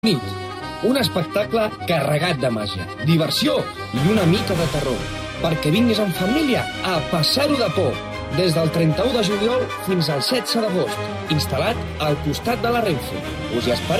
Nit, un espectacle carregat de màgia, diversió i una mica de terror, perquè vinguis en família a passar-ho de por, des del 31 de juliol fins al 16 d'agost, instal·lat al costat de la Renfe. Us hi esperem.